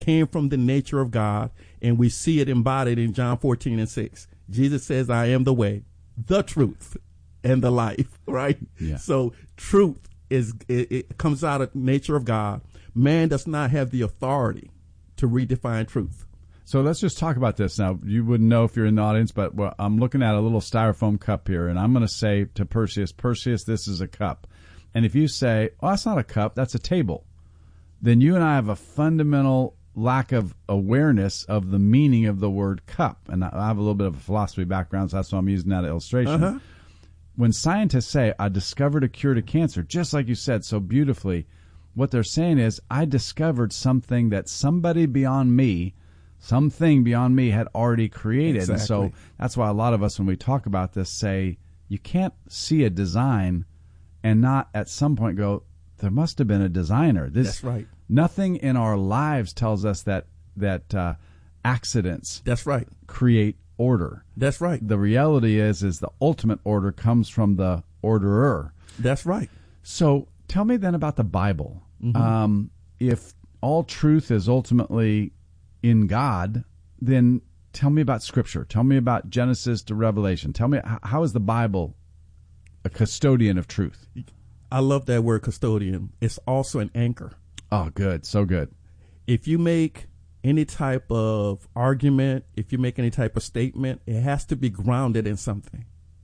came from the nature of God, and we see it embodied in John 14:6. Jesus says, I am the way, the truth, and the life, right? Yeah. So truth it comes out of the nature of God. Man does not have the authority to redefine truth. So let's just talk about this. Now, you wouldn't know if you're in the audience, but I'm looking at a little styrofoam cup here, and I'm going to say to Perseus, this is a cup. And if you say, oh, that's not a cup, that's a table, then you and I have a fundamental lack of awareness of the meaning of the word cup. And I have a little bit of a philosophy background, so that's why I'm using that illustration. Uh-huh. When scientists say, I discovered a cure to cancer, just like you said so beautifully, what they're saying is, I discovered something that something beyond me had already created. Exactly. And so that's why a lot of us, when we talk about this, say, you can't see a design and not at some point go, there must have been a designer. That's right. Nothing in our lives tells us that accidents That's right. create order. That's right. The reality is the ultimate order comes from the orderer. That's right. So tell me then about the Bible. Mm-hmm. If all truth is ultimately in God, then tell me about Scripture. Tell me about Genesis to Revelation. Tell me, how is the Bible a custodian of truth? I love that word custodian. It's also an anchor. Oh, good. So good. If you make any type of argument, if you make any type of statement, it has to be grounded in something.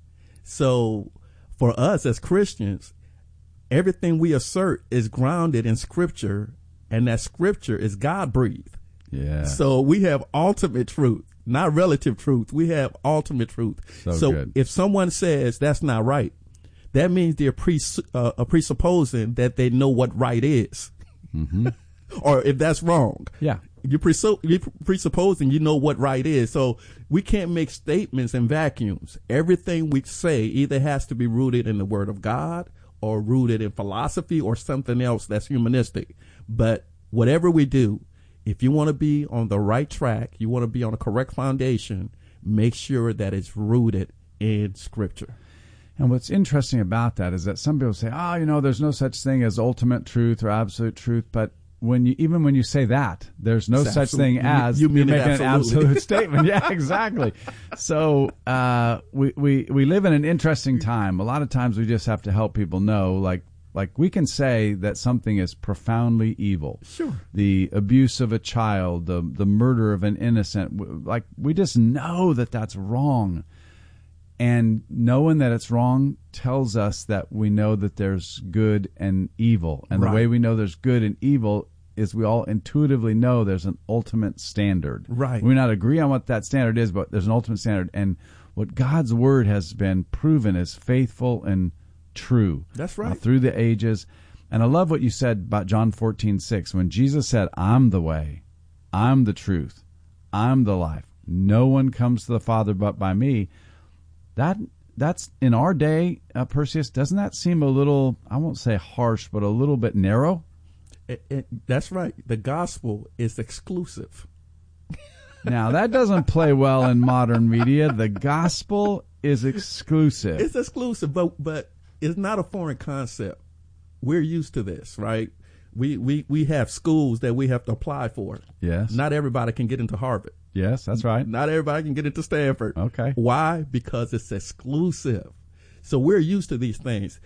So for us as Christians, everything we assert is grounded in Scripture, and that Scripture is God-breathed. Yeah. So we have ultimate truth, not relative truth. We have ultimate truth. So good. If someone says that's not right, that means they're presupposing that they know what right is. Mm-hmm. Or if that's wrong. Yeah. You're presupposing you know what right is. So we can't make statements in vacuums. Everything we say either has to be rooted in the Word of God or rooted in philosophy or something else that's humanistic. But whatever we do, if you want to be on the right track, you want to be on a correct foundation, make sure that it's rooted in Scripture. And what's interesting about that is that some people say, there's no such thing as ultimate truth or absolute truth. But when you say that, there's no such thing as, you mean you're making an absolutely. absolute statement. Yeah, exactly. So we live in an interesting time. A lot of times we just have to help people know, like we can say that something is profoundly evil. Sure. The abuse of a child, the murder of an innocent, like we just know that that's wrong. And knowing that it's wrong tells us that we know that there's good and evil. And Right. the way we know there's good and evil is we all intuitively know there's an ultimate standard. Right. We may not agree on what that standard is, but there's an ultimate standard. And what God's word has been proven is faithful and true. That's right. Through the ages. And I love what you said about John 14:6. When Jesus said, I'm the way, I'm the truth, I'm the life. No one comes to the Father but by me. That's in our day, Perseus, doesn't that seem a little, I won't say harsh, but a little bit narrow? That's right. The gospel is exclusive. Now, that doesn't play well in modern media. The gospel is exclusive. It's exclusive, but it's not a foreign concept. We're used to this, right? We have schools that we have to apply for. Yes. Not everybody can get into Harvard. Yes, that's right. Not everybody can get into Stanford. Okay. Why? Because it's exclusive. So we're used to these things.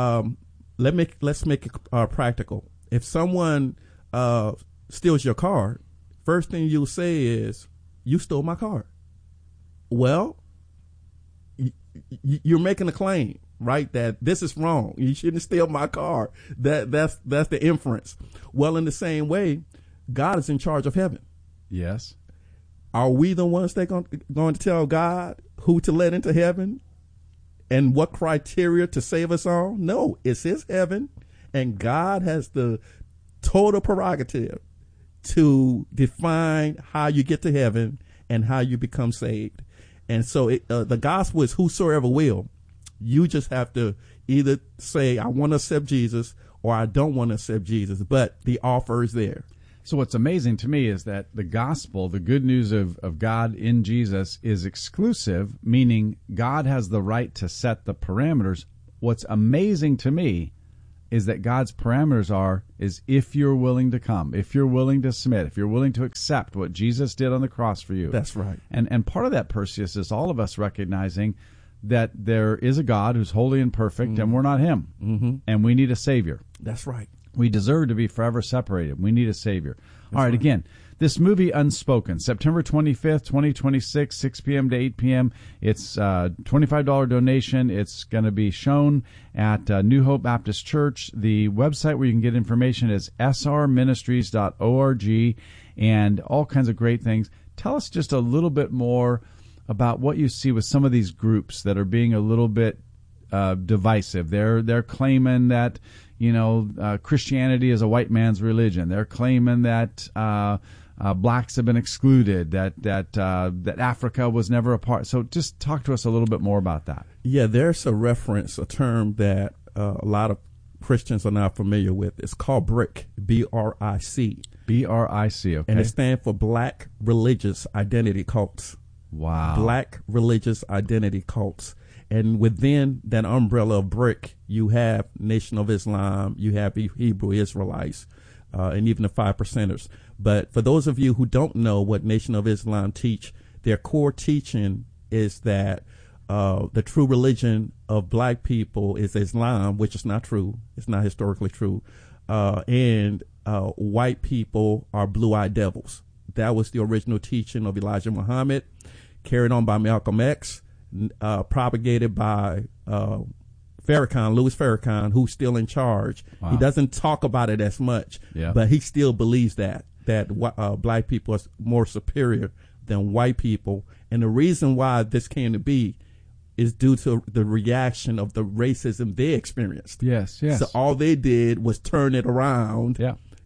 Let's make it practical. If someone steals your car, first thing you'll say is, "You stole my car." Well, you're making a claim, right? That this is wrong. You shouldn't steal my car. That's the inference. Well, in the same way, God is in charge of heaven. Yes. Are we the ones that going to tell God who to let into heaven and what criteria to save us all? No, it's His heaven, and God has the total prerogative to define how you get to heaven and how you become saved. And so the gospel is whosoever will. You just have to either say, I want to accept Jesus, or I don't want to accept Jesus, but the offer is there. So what's amazing to me is that the gospel, the good news of God in Jesus, is exclusive, meaning God has the right to set the parameters. What's amazing to me is that God's parameters is if you're willing to come, if you're willing to submit, if you're willing to accept what Jesus did on the cross for you. That's right. And part of that, Perseus, is all of us recognizing that there is a God who's holy and perfect, and we're not him. Mm-hmm. And we need a Savior. That's right. We deserve to be forever separated. We need a Savior. All right, again, this movie Unspoken, September 25th, 2026, 6 p.m. to 8 p.m. It's a $25 donation. It's going to be shown at New Hope Baptist Church. The website where you can get information is srministries.org, and all kinds of great things. Tell us just a little bit more about what you see with some of these groups that are being a little bit divisive. They're claiming that Christianity is a white man's religion. They're claiming that blacks have been excluded. That Africa was never a part. So just talk to us a little bit more about that. Yeah, there's a term that a lot of Christians are not familiar with. It's called BRIC, B-R-I-C. B-R-I-C. Okay. And it stands for Black Religious Identity Cults. Wow. Black Religious Identity Cults. And within that umbrella of BRIC, you have Nation of Islam, you have Hebrew Israelites, and even the 5%ers. But for those of you who don't know what Nation of Islam teach, their core teaching is that the true religion of black people is Islam, which is not true. It's not historically true. And white people are blue-eyed devils. That was the original teaching of Elijah Muhammad, carried on by Malcolm X, propagated by Louis Farrakhan, who's still in charge. Wow. He doesn't talk about it as much, but he still believes that black people are more superior than white people. And the reason why this came to be is due to the reaction of the racism they experienced. Yes. So all they did was turn it around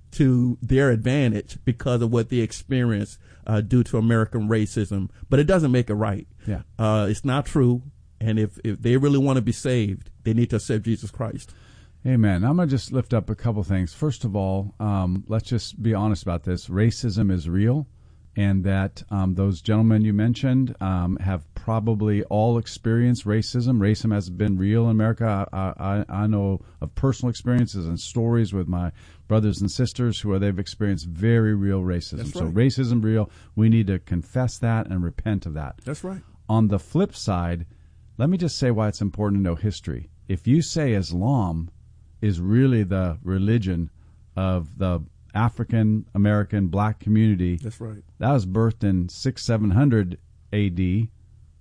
to their advantage because of what they experienced due to American racism. But it doesn't make it right. It's not true. And if they really want to be saved, they need to accept Jesus Christ. Amen. I'm going to just lift up a couple things. First of all, let's just be honest about this. Racism is real, and that those gentlemen you mentioned have probably all experienced racism. Racism has been real in America. I know of personal experiences and stories with my brothers and sisters who they've experienced very real racism. That's So right. racism real. We need to confess that and repent of that. That's right. On the flip side, let me just say why it's important to know history. If you say Islam is really the religion of the African American black community, That's right. that was birthed in 600-700 A.D.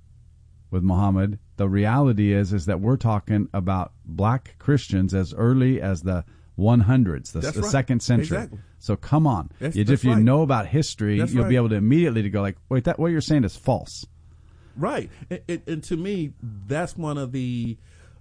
with Muhammad. The reality is that we're talking about black Christians as early as the 100s, the right. second century. Exactly. So come on. That's If you right. know about history, That's you'll right. be able to immediately to go like, wait, what you're saying is false. Right. And to me, that's one of the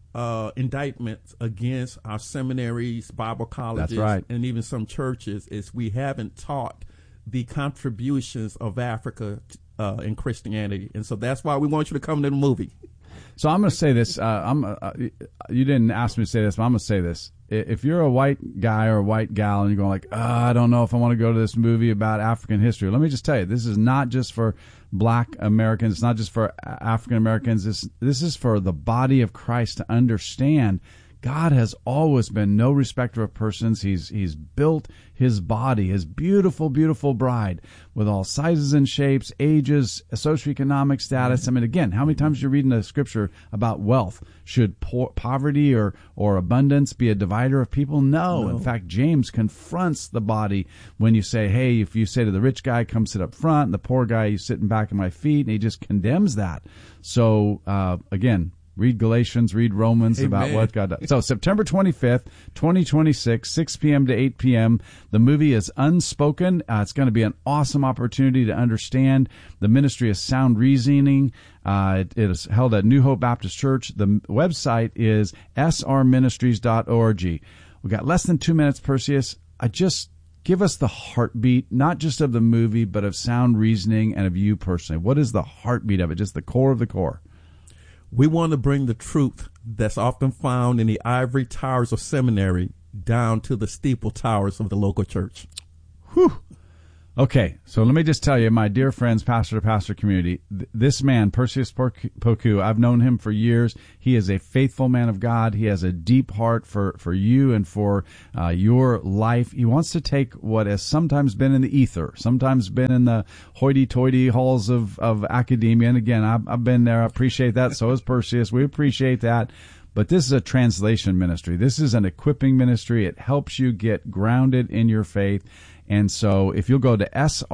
indictments against our seminaries, Bible colleges, That's right. and even some churches is we haven't taught the contributions of Africa in Christianity. And so that's why we want you to come to the movie. So I'm going to say this. You didn't ask me to say this, but I'm going to say this. If you're a white guy or a white gal and you're going like, I don't know if I want to go to this movie about African history, let me just tell you, this is not just for black Americans. It's not just for African Americans. This is for the body of Christ to understand God has always been no respecter of persons. He's built his body, his beautiful, beautiful bride, with all sizes and shapes, ages, socioeconomic status. I mean, again, how many times you read in the scripture about wealth? Should poverty or abundance be a divider of people? No. In fact, James confronts the body when you say, hey, if you say to the rich guy, come sit up front, and the poor guy, you sitting back at my feet, and he just condemns that. So, again, read Galatians, read Romans. Amen. About what God does. So September 25th, 2026, 6 p.m. to 8 p.m. The movie is Unspoken. It's going to be an awesome opportunity to understand the ministry of sound reasoning. It is held at New Hope Baptist Church. The website is srministries.org. We've got less than 2 minutes, Perseus. Give us the heartbeat, not just of the movie, but of sound reasoning and of you personally. What is the heartbeat of it? Just the core of the core. We want to bring the truth that's often found in the ivory towers of seminary down to the steeple towers of the local church. Whew. Okay, so let me just tell you, my dear friends, pastor to pastor community, this man, Perseus Poku, I've known him for years. He is a faithful man of God. He has a deep heart for you and for your life. He wants to take what has sometimes been in the ether, sometimes been in the hoity-toity halls of academia. And again, I've been there. I appreciate that. So is Perseus. We appreciate that. But this is a translation ministry. This is an equipping ministry. It helps you get grounded in your faith. And so if you'll go to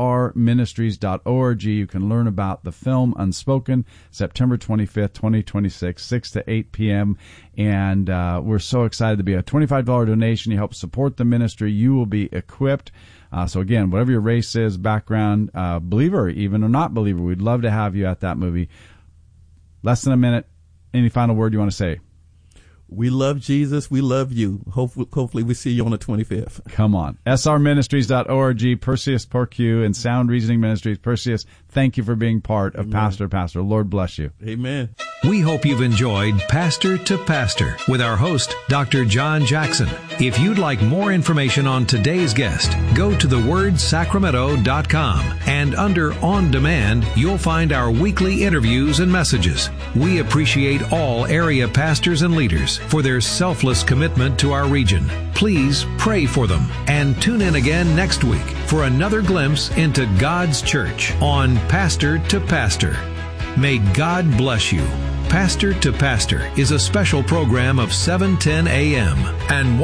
srministries.org, you can learn about the film Unspoken, September 25th, 2026, 6 to 8 p.m. And we're so excited to be a $25 donation. You help support the ministry. You will be equipped. So again, whatever your race is, background, believer even or not believer, we'd love to have you at that movie. Less than a minute. Any final word you want to say? We love Jesus. We love you. Hopefully we see you on the 25th. Come on. srministries.org, Perseus Poku, and Sound Reasoning Ministries. Perseus, thank you for being part of Pastor to Pastor. Lord bless you. Amen. We hope you've enjoyed Pastor to Pastor with our host, Dr. John Jackson. If you'd like more information on today's guest, go to thewordsacramento.com, and under On Demand, you'll find our weekly interviews and messages. We appreciate all area pastors and leaders for their selfless commitment to our region. Please pray for them and tune in again next week for another glimpse into God's church on Pastor to Pastor. May God bless you. Pastor to Pastor is a special program of 710 AM and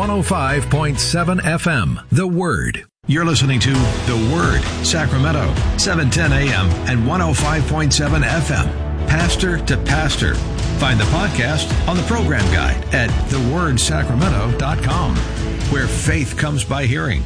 105.7 FM, The Word. You're listening to The Word, Sacramento, 710 AM and 105.7 FM. Pastor to Pastor. Find the podcast on the program guide at thewordsacramento.com, where faith comes by hearing.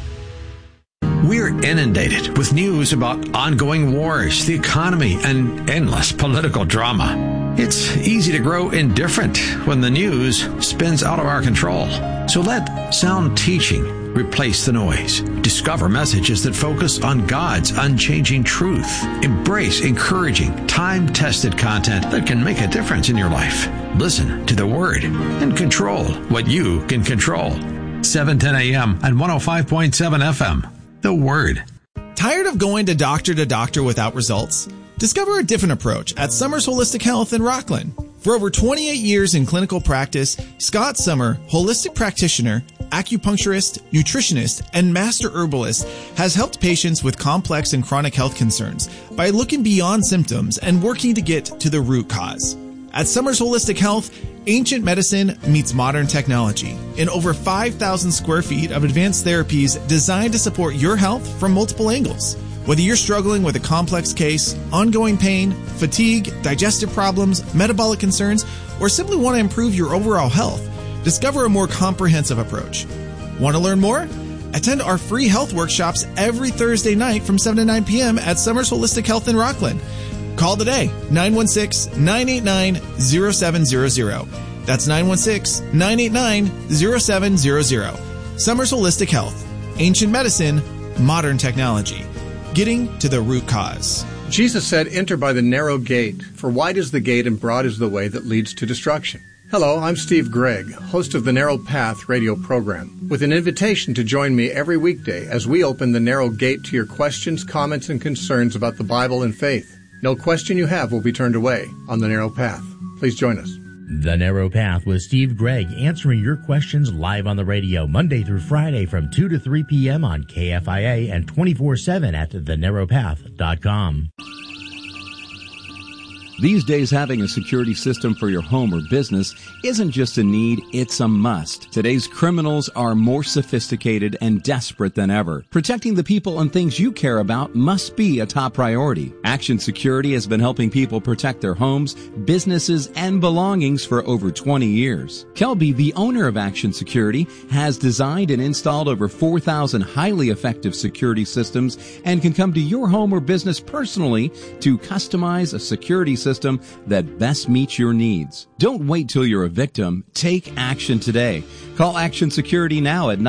We're inundated with news about ongoing wars, the economy, and endless political drama. It's easy to grow indifferent when the news spins out of our control. So let sound teaching replace the noise. Discover messages that focus on God's unchanging truth. Embrace encouraging, time-tested content that can make a difference in your life. Listen to the Word and control what you can control. 710 AM and 105.7 FM. The Word. Tired of going to doctor without results? Discover a different approach at Summers Holistic Health in Rockland. For over 28 years in clinical practice, Scott Summer, holistic practitioner, acupuncturist, nutritionist, and master herbalist, has helped patients with complex and chronic health concerns by looking beyond symptoms and working to get to the root cause. At Summers Holistic Health, ancient medicine meets modern technology in over 5,000 square feet of advanced therapies designed to support your health from multiple angles. Whether you're struggling with a complex case, ongoing pain, fatigue, digestive problems, metabolic concerns, or simply want to improve your overall health, discover a more comprehensive approach. Want to learn more? Attend our free health workshops every Thursday night from 7 to 9 p.m. at Summers Holistic Health in Rockland. Call today, 916-989-0700. That's 916-989-0700. Summers Holistic Health. Ancient medicine, modern technology. Getting to the root cause. Jesus said, "Enter by the narrow gate, for wide is the gate and broad is the way that leads to destruction." Hello, I'm Steve Gregg, host of the Narrow Path radio program, with an invitation to join me every weekday as we open the narrow gate to your questions, comments, and concerns about the Bible and faith. No question you have will be turned away on the Narrow Path. Please join us. The Narrow Path with Steve Gregg, answering your questions live on the radio Monday through Friday from 2 to 3 p.m. on KFIA and 24/7 at thenarrowpath.com. These days, having a security system for your home or business isn't just a need, it's a must. Today's criminals are more sophisticated and desperate than ever. Protecting the people and things you care about must be a top priority. Action Security has been helping people protect their homes, businesses, and belongings for over 20 years. Kelby, the owner of Action Security, has designed and installed over 4,000 highly effective security systems and can come to your home or business personally to customize a security system that best meets your needs. Don't wait till you're a victim. Take action today. Call Action Security now at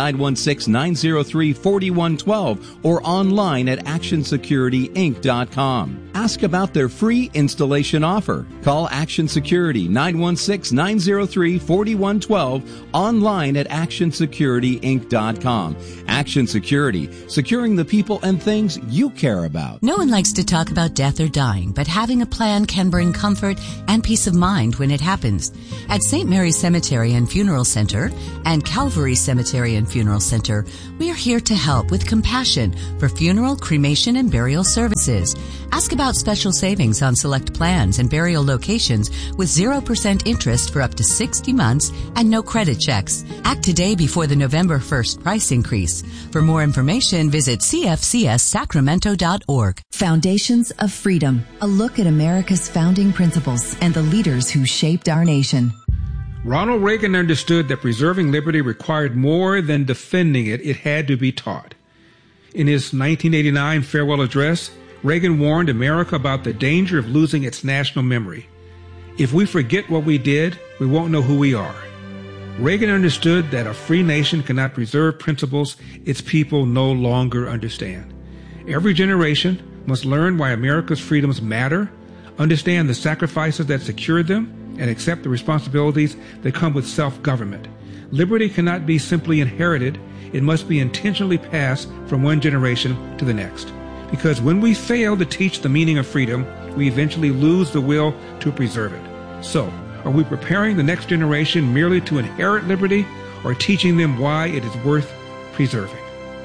916-903-4112 or online at actionsecurityinc.com. Ask about their free installation offer. Call Action Security 916-903-4112, online at actionsecurityinc.com. Action Security, securing the people and things you care about. No one likes to talk about death or dying, but having a plan can bring comfort and peace of mind when it happens. At St. Mary's Cemetery and Funeral Center and Calvary Cemetery and Funeral Center, we are here to help with compassion for funeral, cremation, and burial services. Ask about special savings on select plans and burial locations with 0% interest for up to 60 months and no credit checks. Act today before the November 1st price increase. For more information, visit cfcssacramento.org. Foundations of Freedom, a look at America's founding principles and the leaders who shaped our nation. Ronald Reagan understood that preserving liberty required more than defending it. It had to be taught. In his 1989 farewell address, Reagan warned America about the danger of losing its national memory. If we forget what we did, we won't know who we are. Reagan understood that a free nation cannot preserve principles its people no longer understand. Every generation must learn why America's freedoms matter, understand the sacrifices that secured them, and accept the responsibilities that come with self-government. Liberty cannot be simply inherited. It must be intentionally passed from one generation to the next. Because when we fail to teach the meaning of freedom, we eventually lose the will to preserve it. So, are we preparing the next generation merely to inherit liberty, or teaching them why it is worth preserving?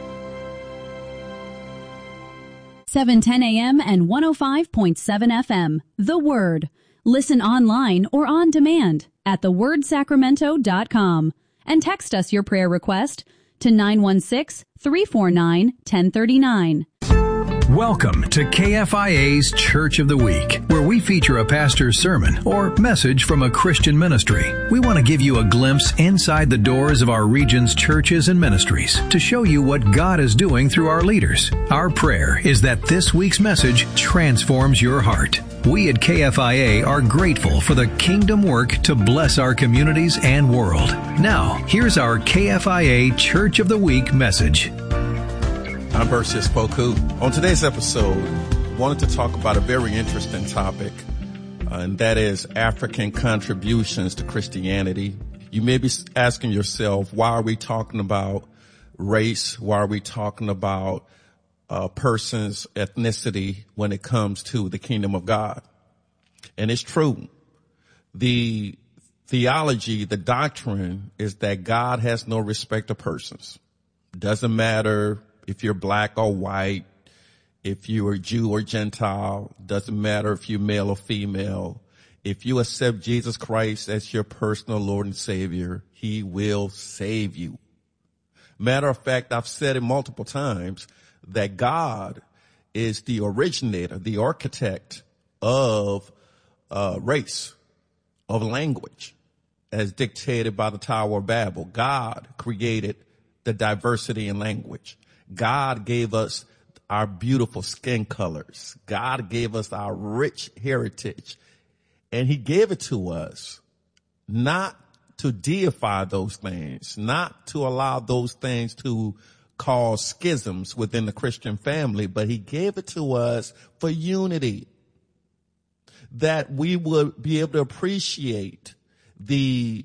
710 AM and 105.7 FM. The Word. Listen online or on demand at thewordsacramento.com and text us your prayer request to 916-349-1039. Welcome to KFIA's Church of the Week, where we feature a pastor's sermon or message from a Christian ministry. We want to give you a glimpse inside the doors of our region's churches and ministries to show you what God is doing through our leaders. Our prayer is that this week's message transforms your heart. We at KFIA are grateful for the kingdom work to bless our communities and world. Now, here's our KFIA Church of the Week message. I'm Perseus Poku. On today's episode, I wanted to talk about a very interesting topic, and that is African contributions to Christianity. You may be asking yourself, why are we talking about race? Why are we talking about a person's ethnicity when it comes to the kingdom of God? And it's true. The theology, the doctrine is that God has no respect of persons. Doesn't matter if you're black or white, if you're Jew or Gentile, doesn't matter if you're male or female. If you accept Jesus Christ as your personal Lord and Savior, He will save you. Matter of fact, I've said it multiple times that God is the originator, the architect of race, of language, as dictated by the Tower of Babel. God created the diversity in language. God gave us our beautiful skin colors. God gave us our rich heritage. And He gave it to us not to deify those things, not to allow those things to cause schisms within the Christian family, but He gave it to us for unity, that we would be able to appreciate the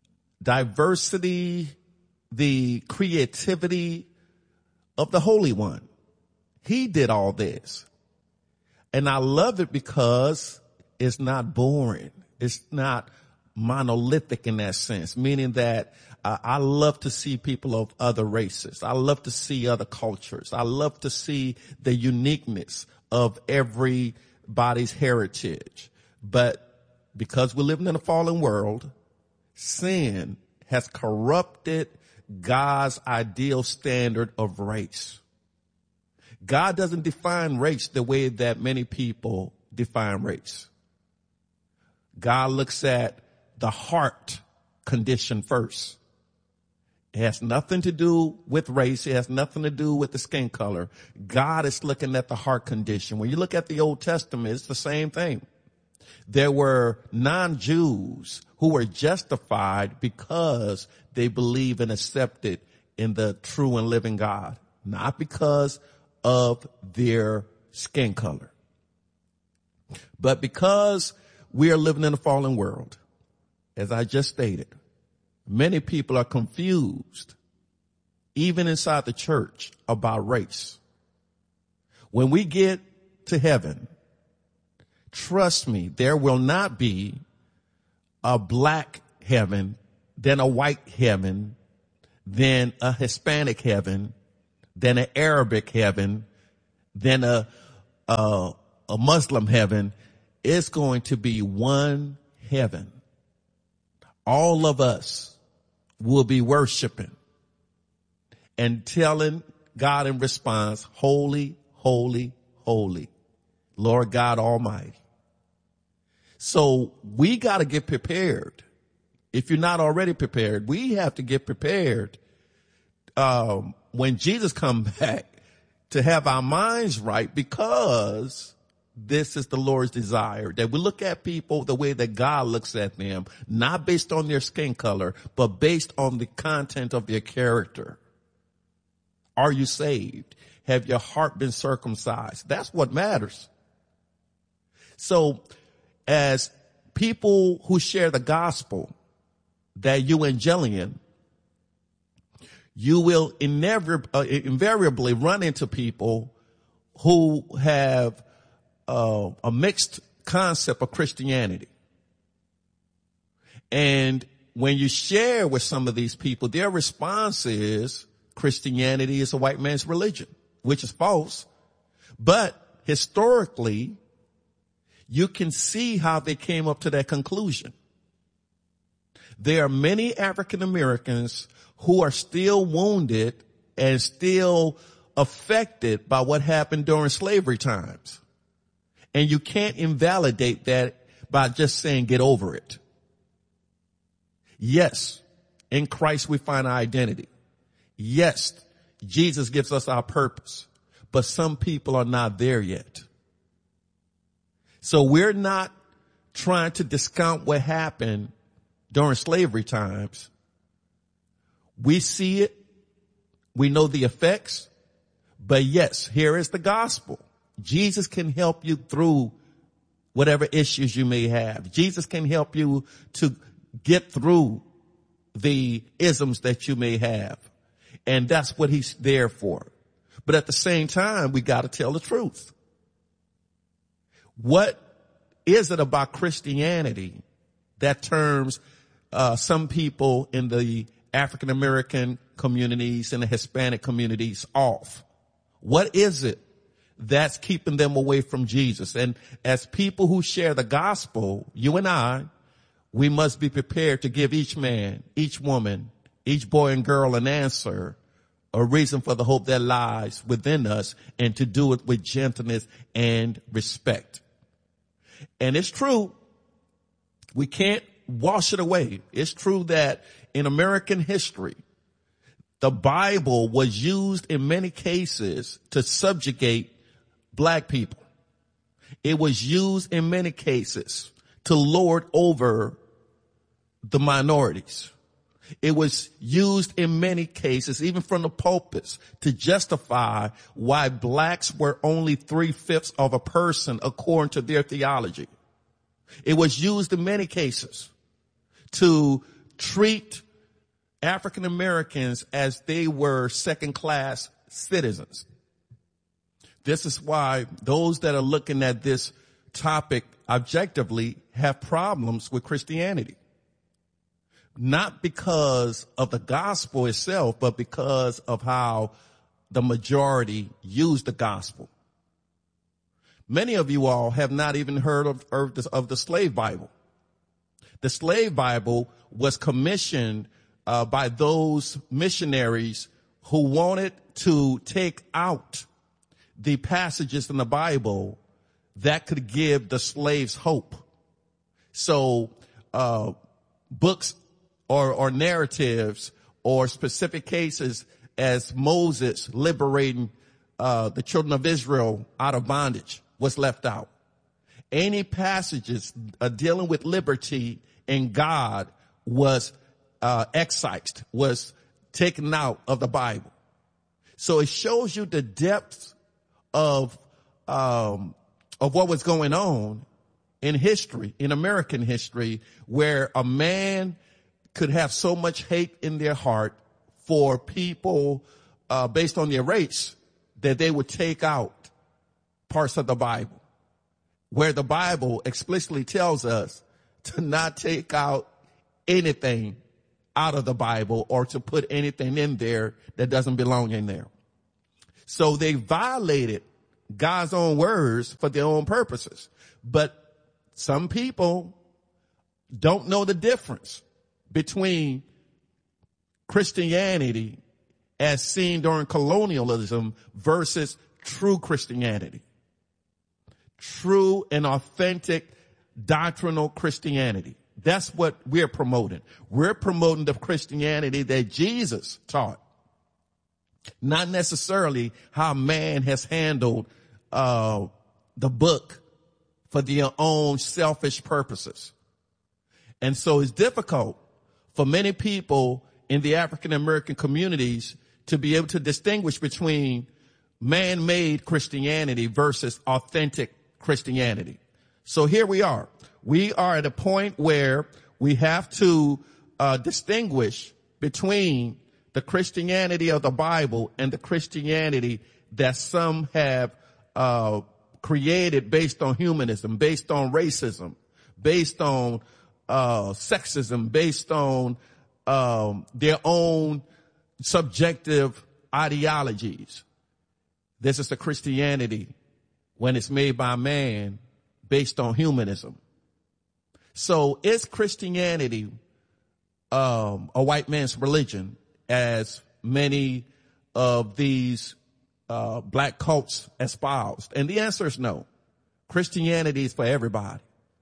diversity, the creativity of the Holy One. He did all this. And I love it because it's not boring. It's not monolithic in that sense, meaning that I love to see people of other races. I love to see other cultures. I love to see the uniqueness of everybody's heritage. But because we're living in a fallen world, sin has corrupted God's ideal standard of race. God doesn't define race the way that many people define race. God looks at the heart condition first. It has nothing to do with race. It has nothing to do with the skin color. God is looking at the heart condition. When you look at the Old Testament, it's the same thing. There were non-Jews who were justified because they believe and accepted in the true and living God, not because of their skin color. But because we are living in a fallen world, as I just stated, many people are confused, even inside the church, about race. When we get to heaven, trust me, there will not be a black heaven, then a white heaven, then a Hispanic heaven, then an Arabic heaven, then a Muslim heaven. It's going to be one heaven. All of us will be worshiping and telling God in response, holy, holy, holy, Lord God Almighty. So we got to get prepared. If you're not already prepared, we have to get prepared when Jesus comes back to have our minds right, because this is the Lord's desire, that we look at people the way that God looks at them, not based on their skin color, but based on the content of their character. Are you saved? Have your heart been circumcised? That's what matters. So as people who share the gospel, that evangelion, you will invariably run into people who have a mixed concept of Christianity. And when you share with some of these people, their response is Christianity is a white man's religion, which is false. But historically, you can see how they came up to that conclusion. There are many African Americans who are still wounded and still affected by what happened during slavery times. And you can't invalidate that by just saying get over it. Yes, in Christ we find our identity. Yes, Jesus gives us our purpose. But some people are not there yet. So we're not trying to discount what happened during slavery times. We see it. We know the effects. But yes, here is the gospel. Jesus can help you through whatever issues you may have. Jesus can help you to get through the isms that you may have. And that's what he's there for. But at the same time, we got to tell the truth. What is it about Christianity that turns some people in the African American communities and the Hispanic communities off? What is it that's keeping them away from Jesus? And as people who share the gospel, you and I, we must be prepared to give each man, each woman, each boy and girl an answer, a reason for the hope that lies within us, and to do it with gentleness and respect. And it's true, we can't wash it away. It's true that in American history, the Bible was used in many cases to subjugate black people. It was used in many cases to lord over the minorities. It was used in many cases, even from the pulpits, to justify why blacks were only 3/5 of a person according to their theology. It was used in many cases to treat African Americans as they were second-class citizens. This is why those that are looking at this topic objectively have problems with Christianity. Not because of the gospel itself, but because of how the majority use the gospel. Many of you all have not even heard of the slave Bible. The slave Bible was commissioned by those missionaries who wanted to take out the passages in the Bible that could give the slaves hope. So books or narratives or specific cases as Moses liberating the children of Israel out of bondage was left out. Any passages dealing with liberty and God was excised, was taken out of the Bible. So it shows you the depth of of what was going on in history, in American history, where a man could have so much hate in their heart for people based on their race that they would take out parts of the Bible, where the Bible explicitly tells us to not take out anything out of the Bible or to put anything in there that doesn't belong in there. So they violated God's own words for their own purposes. But some people don't know the difference between Christianity as seen during colonialism versus true Christianity. True and authentic doctrinal Christianity. That's what we're promoting. We're promoting the Christianity that Jesus taught. Not necessarily how man has handled the book for their own selfish purposes. And so it's difficult for many people in the African American communities to be able to distinguish between man-made Christianity versus authentic Christianity. So here we are. We are at a point where we have to distinguish between the Christianity of the Bible and the Christianity that some have created based on humanism, based on racism, based on sexism, based on their own subjective ideologies. This is the Christianity when it's made by man based on humanism. So is Christianity a white man's religion, as many of these black cults espoused? And the answer is no. Christianity is for everybody.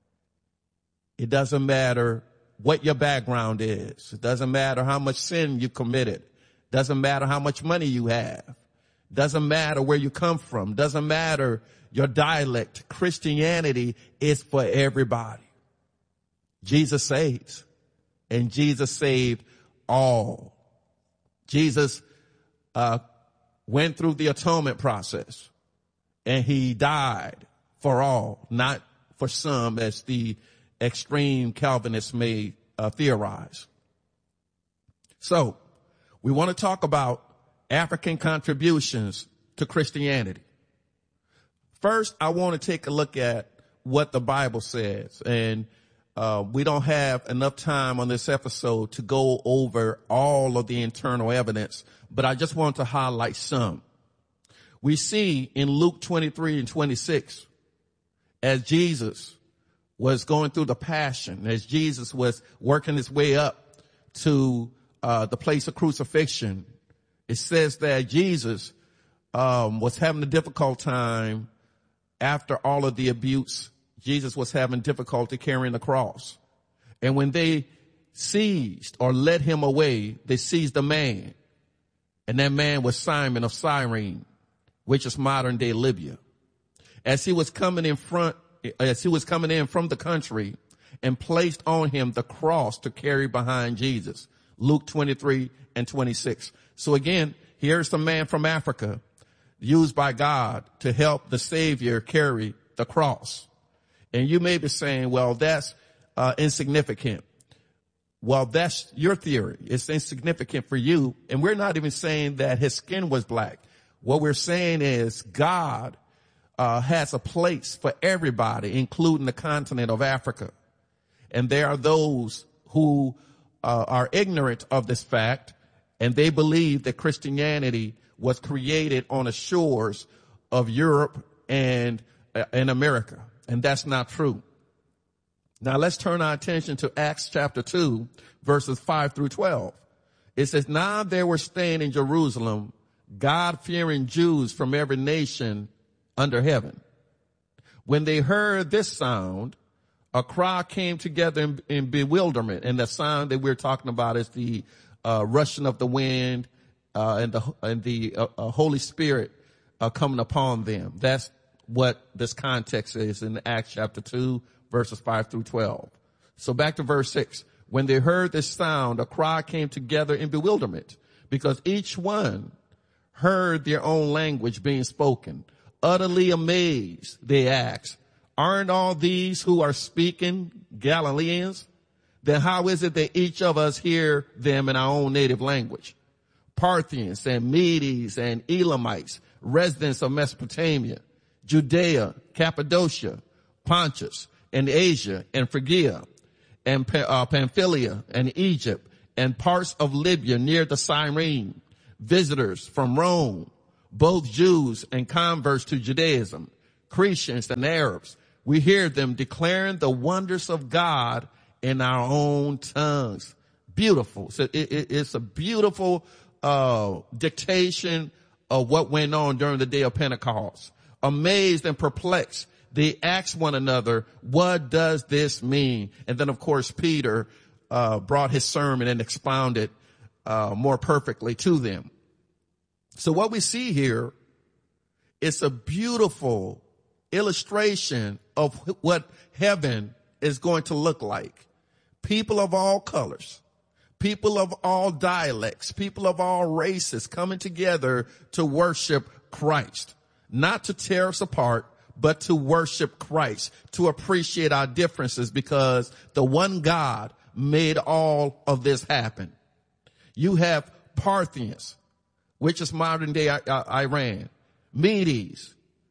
It doesn't matter what your background is. It doesn't matter how much sin you committed. It doesn't matter how much money you have. It doesn't matter where you come from. It doesn't matter your dialect. Christianity is for everybody. Jesus saves, and Jesus saved all. Jesus went through the atonement process, and he died for all, not for some, as the extreme Calvinists may theorize. So we want to talk about African contributions to Christianity. First, I want to take a look at what the Bible says, and we don't have enough time on this episode to go over all of the internal evidence, but I just want to highlight some. We see in Luke 23 and 26, as Jesus was going through the passion, as Jesus was working his way up to the place of crucifixion, it says that Jesus was having a difficult time after all of the abuse. Jesus was having difficulty carrying the cross. And when they seized or led him away, they seized a man. And that man was Simon of Cyrene, which is modern day Libya. As he was coming in from the country, and placed on him the cross to carry behind Jesus. Luke 23 and 26. So again, here's the man from Africa used by God to help the Savior carry the cross. And you may be saying, well, that's insignificant. Well, that's your theory. It's insignificant for you. And we're not even saying that his skin was black. What we're saying is God has a place for everybody, including the continent of Africa. And there are those who are ignorant of this fact, and they believe that Christianity was created on the shores of Europe and America. And that's not true. Now let's turn our attention to Acts chapter 2, verses 5 through 12. It says, now there were staying in Jerusalem God-fearing Jews from every nation under heaven. When they heard this sound, a crowd came together in bewilderment. And the sound that we're talking about is the rushing of the wind and the Holy Spirit coming upon them. That's what this context is in Acts chapter 2, verses 5 through 12. So back to verse 6. When they heard this sound, a crowd came together in bewilderment, because each one heard their own language being spoken. Utterly amazed, they asked, aren't all these who are speaking Galileans? Then how is it that each of us hear them in our own native language? Parthians and Medes and Elamites, residents of Mesopotamia, Judea, Cappadocia, Pontus, and Asia, and Phrygia, and Pamphylia, and Egypt, and parts of Libya near the Cyrene, visitors from Rome, both Jews and converts to Judaism, Cretans and Arabs. We hear them declaring the wonders of God in our own tongues. Beautiful. So it's a beautiful dictation of what went on during the day of Pentecost. Amazed and perplexed, they asked one another, what does this mean? And then, of course, Peter brought his sermon and expounded more perfectly to them. So what we see here is a beautiful illustration of what heaven is going to look like. People of all colors, people of all dialects, people of all races coming together to worship Christ, not to tear us apart, but to worship Christ, to appreciate our differences, because the one God made all of this happen. You have Parthians, which is modern day Iran, Medes,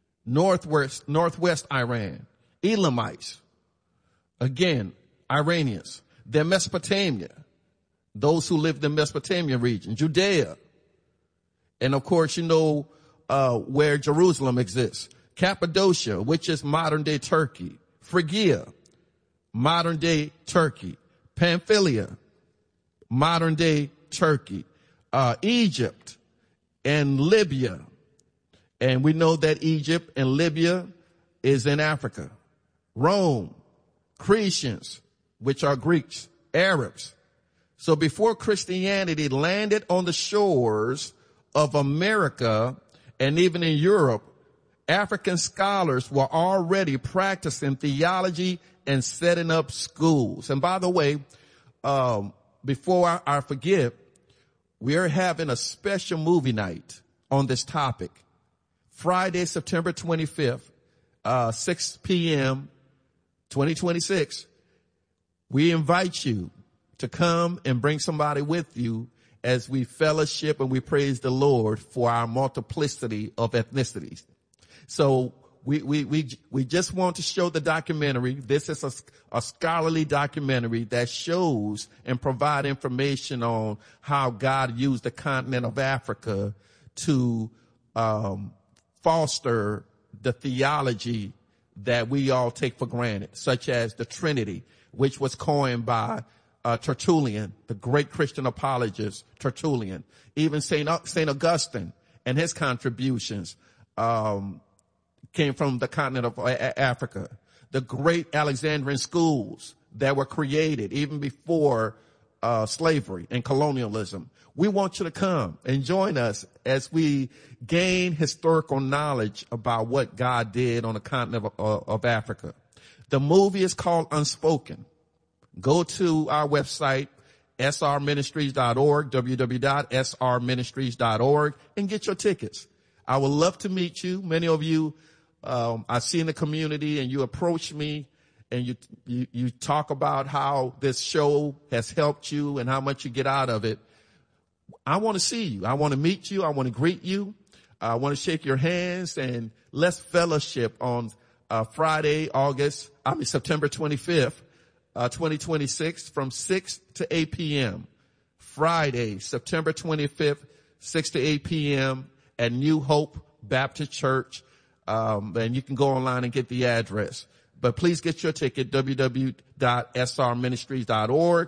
northwest Iran, Elamites, again, Iranians, then Mesopotamia, those who lived in Mesopotamia region, Judea, and of course, you know, where Jerusalem exists, Cappadocia, which is modern day Turkey, Phrygia, modern day Turkey, Pamphylia, modern day Turkey, Egypt, and Libya. And we know that Egypt and Libya is in Africa. Rome, Cretans, which are Greeks, Arabs. So before Christianity landed on the shores of America and even in Europe, African scholars were already practicing theology and setting up schools. And by the way, before I forget, we are having a special movie night on this topic. Friday, September 25th, 6 p.m., 2026. We invite you to come and bring somebody with you as we fellowship and we praise the Lord for our multiplicity of ethnicities. So we just want to show the documentary. This is a scholarly documentary that shows and provide information on how God used the continent of Africa to foster the theology that we all take for granted, such as the Trinity, which was coined by Tertullian, the great Christian apologist Tertullian. Even Saint Augustine and his contributions came from the continent of Africa. The great Alexandrian schools that were created even before slavery and colonialism. We want you to come and join us as we gain historical knowledge about what God did on the continent of Africa. The movie is called Unspoken. Go to our website, srministries.org, www.srministries.org, and get your tickets. I would love to meet you. Many of you I see in the community, and you approach me and you talk about how this show has helped you and how much you get out of it. I want to see you. I want to meet you. I want to greet you. I want to shake your hands, and let's fellowship on Friday, September 25th, 2026 from 6 to 8 p.m. Friday, September 25th, 6 to 8 p.m. at New Hope Baptist Church. And you can go online and get the address. But please get your ticket, www.srministries.org,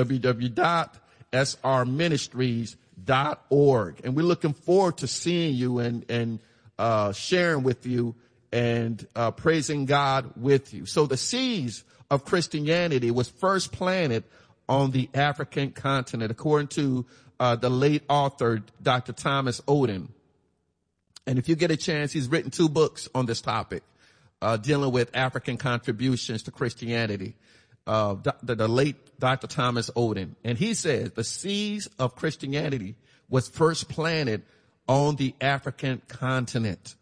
www.srministries.org. And we're looking forward to seeing you and sharing with you and praising God with you. So the seeds of Christianity was first planted on the African continent, according to the late author, Dr. Thomas Oden. And if you get a chance, he's written 2 books on this topic, dealing with African contributions to Christianity. The late Dr. Thomas Oden. And he says the seeds of Christianity was first planted on the African continent.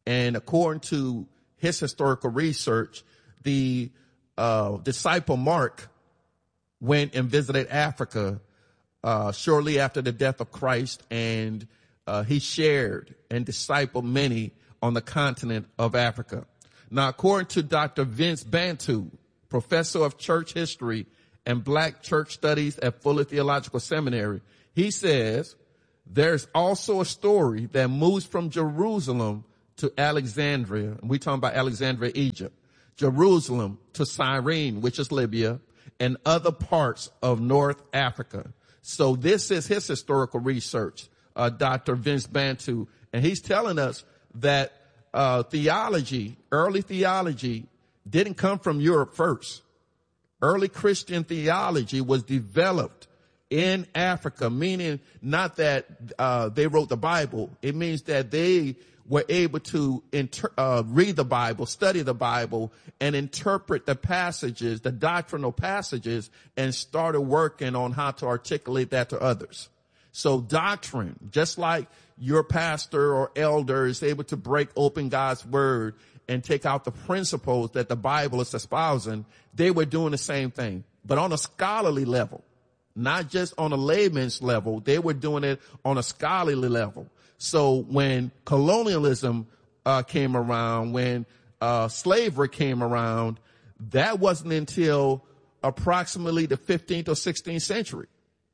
And according to his historical research, the disciple Mark went and visited Africa shortly after the death of Christ, and he shared and discipled many on the continent of Africa. Now, according to Dr. Vince Bantu, professor of church history and black church studies at Fuller Theological Seminary, he says there's also a story that moves from Jerusalem to Alexandria, and we're talking about Alexandria, Egypt, Jerusalem to Cyrene, which is Libya, and other parts of North Africa. So this is his historical research, Dr. Vince Bantu, and he's telling us that theology, early theology, didn't come from Europe first. Early Christian theology was developed in Africa, meaning not that they wrote the Bible. It means that they were able to read the Bible, study the Bible, and interpret the passages, the doctrinal passages, and started working on how to articulate that to others. So doctrine, just like your pastor or elder is able to break open God's word and take out the principles that the Bible is espousing, they were doing the same thing, but on a scholarly level, not just on a layman's level. They were doing it on a scholarly level. So when colonialism came around, when slavery came around, that wasn't until approximately the 15th or 16th century.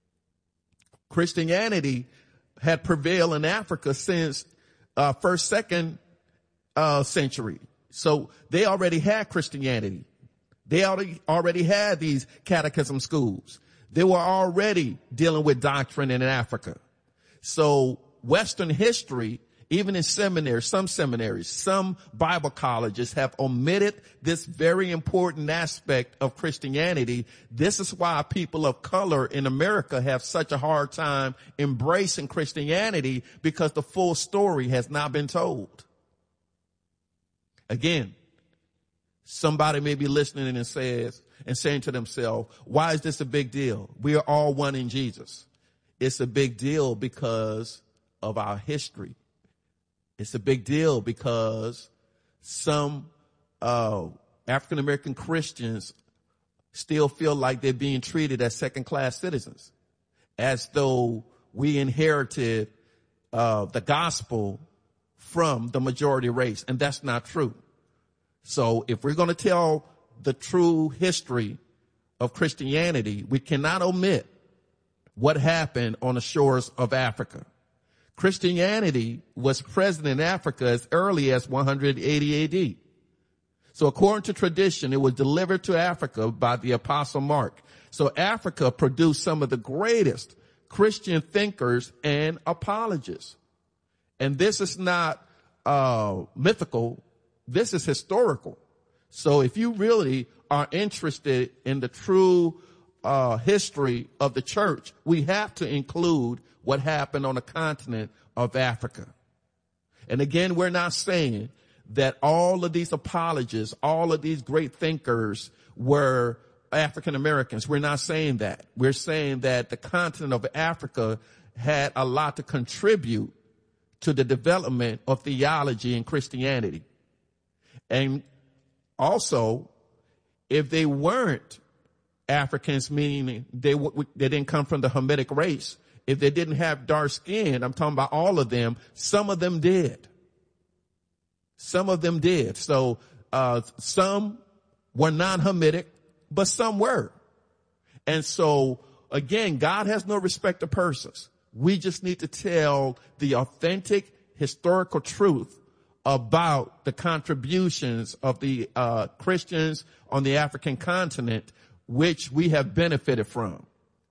Christianity had prevailed in Africa since first, second century. So they already had Christianity. They already had these catechism schools. They were already dealing with doctrine in Africa. So Western history, even in seminaries, some Bible colleges have omitted this very important aspect of Christianity. This is why people of color in America have such a hard time embracing Christianity, because the full story has not been told. Again, somebody may be listening and saying to themselves, why is this a big deal? We are all one in Jesus. It's a big deal because of our history. It's a big deal because some African American Christians still feel like they're being treated as second-class citizens, as though we inherited the gospel from the majority race, and that's not true. So if we're going to tell the true history of Christianity, we cannot omit what happened on the shores of Africa. Christianity was present in Africa as early as 180 AD. So according to tradition, it was delivered to Africa by the Apostle Mark. So Africa produced some of the greatest Christian thinkers and apologists. And this is not mythical. This is historical. So if you really are interested in the true history of the church, we have to include what happened on the continent of Africa. And again, we're not saying that all of these apologists, all of these great thinkers were African Americans. We're not saying that. We're saying that the continent of Africa had a lot to contribute to the development of theology and Christianity. And also, if they weren't Africans, meaning they didn't come from the Hamitic race, if they didn't have dark skin, I'm talking about all of them, some of them did. Some of them did. So some were non-Hamitic, but some were. And so, again, God has no respect of persons. We just need to tell the authentic historical truth about the contributions of the Christians on the African continent, which we have benefited from.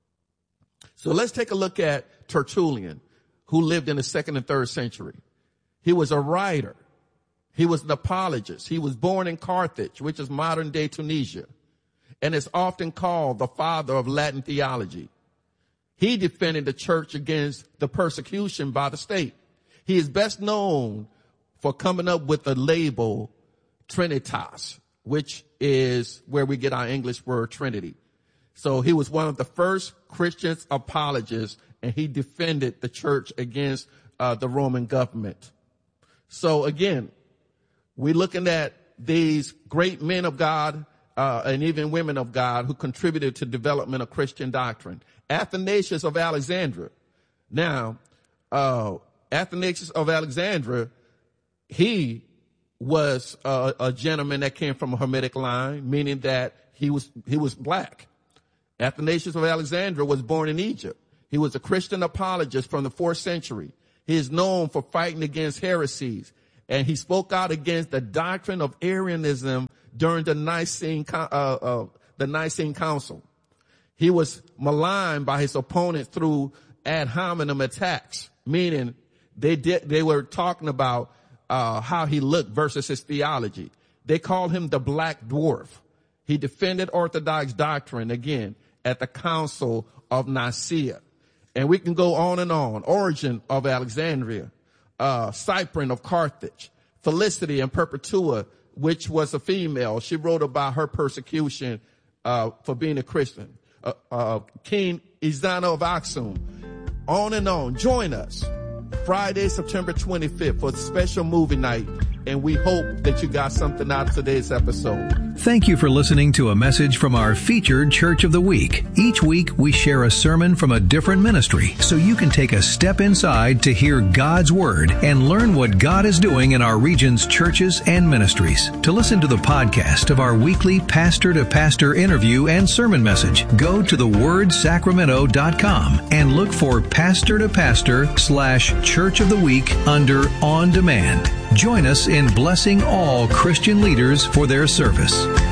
So let's take a look at Tertullian, who lived in the 2nd and 3rd century. He was a writer. He was an apologist. He was born in Carthage, which is modern-day Tunisia, and is often called the father of Latin theology. He defended the church against the persecution by the state. He is best known for coming up with the label Trinitas, which is where we get our English word Trinity. So he was one of the first Christian apologists, and he defended the church against the Roman government. So again, We're looking at these great men of God and even women of God who contributed to development of Christian doctrine. Athanasius of Alexandria. Now, Athanasius of Alexandria, he was a gentleman that came from a Hermetic line, meaning that he was black. Athanasius of Alexandria was born in Egypt. He was a Christian apologist from the 4th century. He is known for fighting against heresies, and he spoke out against the doctrine of Arianism during the Nicene Council. He was maligned by his opponents through ad hominem attacks, meaning they were talking about how he looked versus his theology. They called him the Black Dwarf. He defended Orthodox doctrine again at the Council of Nicaea. And we can go on and on. Origen of Alexandria, Cyprian of Carthage, Felicity and Perpetua, which was a female. She wrote about her persecution for being a Christian. King Izana of Aksum. On and on. Join us Friday, September 25th for a special movie night, and we hope that you got something out of today's episode. Thank you for listening to a message from our featured Church of the Week. Each week, we share a sermon from a different ministry so you can take a step inside to hear God's Word and learn what God is doing in our region's churches and ministries. To listen to the podcast of our weekly pastor-to-pastor interview and sermon message, go to thewordsacramento.com and look for Pastor to Pastor / Church of the Week under On Demand. Join us in blessing all Christian leaders for their service.